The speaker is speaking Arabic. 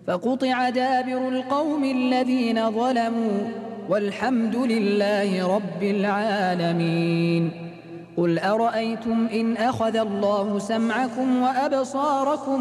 فقطع دابر القوم الذين ظلموا والحمد لله رب العالمين. قل أرأيتم إن أخذ الله سمعكم وأبصاركم